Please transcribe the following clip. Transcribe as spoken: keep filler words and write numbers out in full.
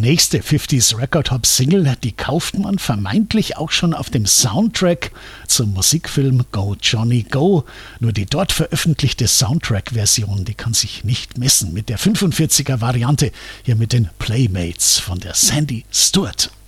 nächste fünfziger Record Hop Single, die kauft man vermeintlich auch schon auf dem Soundtrack zum Musikfilm Go Johnny Go. Nur die dort veröffentlichte Soundtrack-Version, die kann sich nicht messen mit der fünfundvierziger Variante hier mit den Playmates von der Sandy Stewart.